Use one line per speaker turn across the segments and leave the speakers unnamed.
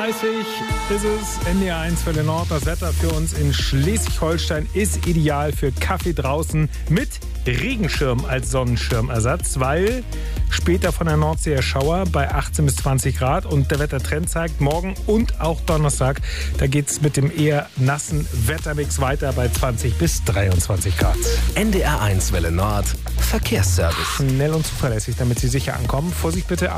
ist es, NDR1 Welle Nord. Das Wetter für uns in Schleswig-Holstein ist ideal für Kaffee draußen mit Regenschirm als Sonnenschirmersatz, weil später von der Nordsee der Schauer bei 18 bis 20 Grad und der Wettertrend zeigt, morgen und auch Donnerstag, da geht es mit dem eher nassen Wettermix weiter bei 20 bis 23 Grad.
NDR1 Welle Nord, Verkehrsservice.
Schnell und zuverlässig, damit Sie sicher ankommen. Vorsicht bitte,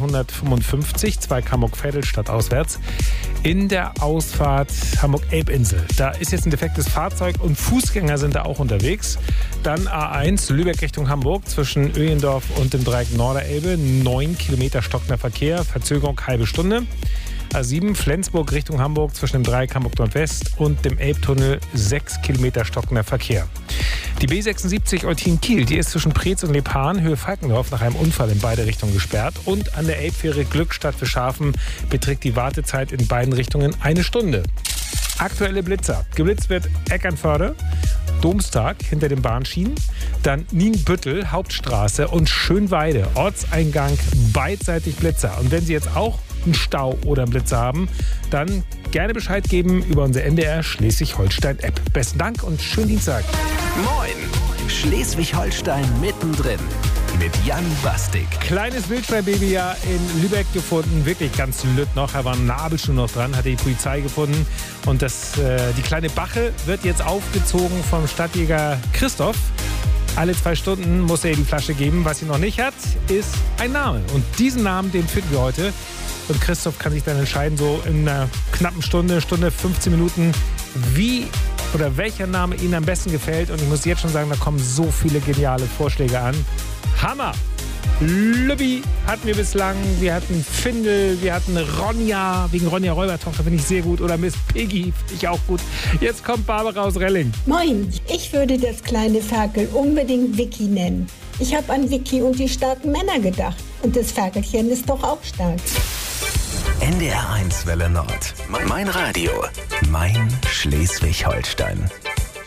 A255, 2 Hamburg-Veddel stadtauswärts. In der Ausfahrt Hamburg-Elbinsel. Da ist jetzt ein defektes Fahrzeug und Fußgänger sind da auch unterwegs. Dann A1 Lübeck Richtung Hamburg zwischen Öhlendorf und dem Dreieck Norderelbe. 9 Kilometer stockender Verkehr, Verzögerung halbe Stunde. A7 Flensburg Richtung Hamburg zwischen dem Dreieck Hamburg Nordwest und dem Elbtunnel 6 Kilometer stockender Verkehr. Die B76 Eutin-Kiel, die ist zwischen Preetz und Lepan, Höhe Falkendorf, nach einem Unfall in beide Richtungen gesperrt. Und an der Elbfähre Glückstadt für Schafen beträgt die Wartezeit in beiden Richtungen 1 Stunde. Aktuelle Blitzer. Geblitzt wird Eckernförde, Domstag hinter den Bahnschienen, dann Nienbüttel, Hauptstraße und Schönweide, Ortseingang, beidseitig Blitzer. Und wenn Sie jetzt auch einen Stau oder einen Blitzer haben, dann gerne Bescheid geben über unsere NDR Schleswig-Holstein-App. Besten Dank und schönen Dienstag.
Moin, Schleswig-Holstein mittendrin mit Jan Bastik.
Kleines Wildschweinbaby ja in Lübeck gefunden, wirklich ganz lütt noch. Da war ein Nabelschuh noch dran, hat die Polizei gefunden. Und die kleine Bache wird jetzt aufgezogen vom Stadtjäger Christoph. Alle 2 Stunden muss er ihr die Flasche geben. Was sie noch nicht hat, ist ein Name. Und diesen Namen, den finden wir heute. Und Christoph kann sich dann entscheiden, so in einer knappen Stunde 15 Minuten, wie oder welcher Name Ihnen am besten gefällt. Und ich muss jetzt schon sagen, da kommen so viele geniale Vorschläge an. Hammer! Lübbi hatten wir bislang, wir hatten Findel, wir hatten Ronja, wegen Ronja Räubertochter finde ich sehr gut, oder Miss Piggy finde ich auch gut. Jetzt kommt Barbara aus Relling.
Moin, ich würde das kleine Ferkel unbedingt Vicky nennen. Ich habe an Vicky und die starken Männer gedacht. Und das Ferkelchen ist doch auch stark.
NDR1 Welle Nord. Mein Radio. Mein Schleswig-Holstein.